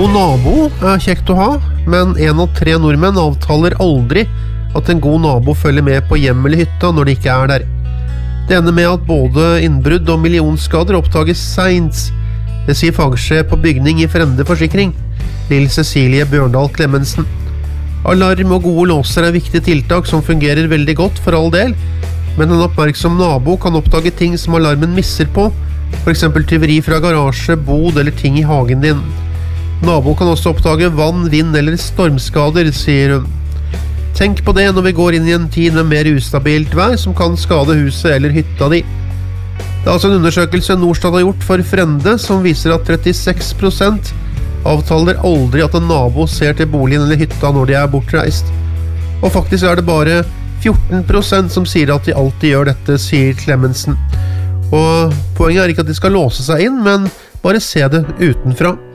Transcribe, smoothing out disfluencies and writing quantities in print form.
god nabo kjekt å ha, men 1 av 3 nordmenn avtaler aldri at en god nabo følger med på hjem eller hytta når de ikke der. Det ender med at både innbrudd og millionskader oppdages sent. Det sier fagsjef på bygning i Frende Forsikring, Lill Cecilie Bjørndal Clemensen. Alarm og gode låser viktige tiltak som fungerer veldig godt for all del, men en oppmerksom nabo kan oppdage ting som alarmen misser på, for eksempel tyveri fra garasje, bod eller ting i hagen din. Nabo kan også oppdage vann, vind eller stormskader, sier hun. Tenk på det når vi går inn i en tid med mer ustabilt vær som kan skade huset eller hytta di. Det er altså en undersøkelse Norstat har gjort for Frende som viser at 36% avtaler aldri at en nabo ser til boligen eller hytta når de bortreist. Og faktisk det bare 14% som sier at de alltid gjør dette, sier Clemensen. Og poenget ikke at de skal låse seg inn, men bare se det utenfra.